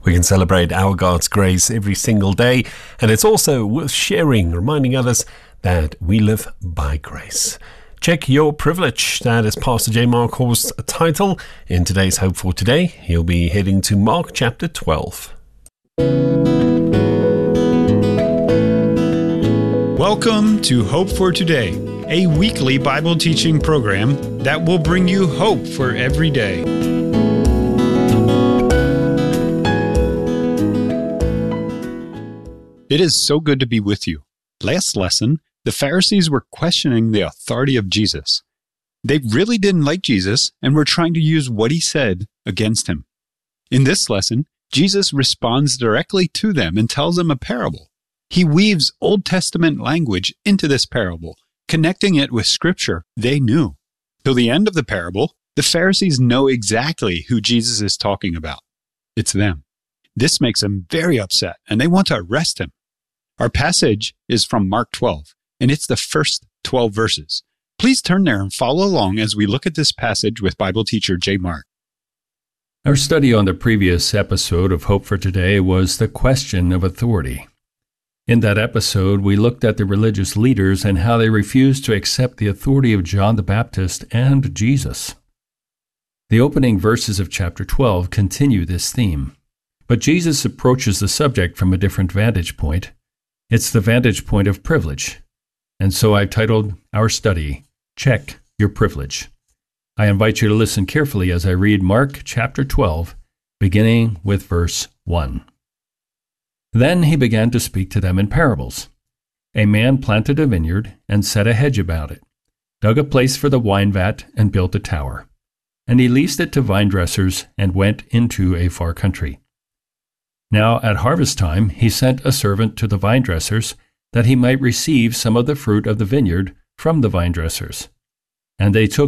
We can celebrate our God's grace every single day, and it's also worth sharing, reminding others that we live by grace. Check your privilege. That is Pastor J. Mark Horst's title. In today's Hope for Today, he'll be heading to Mark chapter 12. Welcome to Hope for Today, a weekly Bible teaching program that will bring you hope for every day. It is so good to be with you. Last lesson, the Pharisees were questioning the authority of Jesus. They really didn't like Jesus and were trying to use what he said against him. In this lesson, Jesus responds directly to them and tells them a parable. He weaves Old Testament language into this parable, connecting it with Scripture they knew. Till the end of the parable, the Pharisees know exactly who Jesus is talking about. It's them. This makes them very upset, and they want to arrest him. Our passage is from Mark 12, and it's the first 12 verses. Please turn there and follow along as we look at this passage with Bible teacher J. Mark. Our study on the previous episode of Hope for Today was the question of authority. In that episode, we looked at the religious leaders and how they refused to accept the authority of John the Baptist and Jesus. The opening verses of chapter 12 continue this theme, but Jesus approaches the subject from a different vantage point. It's the vantage point of privilege, and so I've titled our study, Check Your Privilege. I invite you to listen carefully as I read Mark chapter 12, beginning with verse 1. Then he began to speak to them in parables. A man planted a vineyard and set a hedge about it, dug a place for the wine vat and built a tower. And he leased it to vine dressers and went into a far country. Now at harvest time he sent a servant to the vine dressers that he might receive some of the fruit of the vineyard from the vine dressers. And they took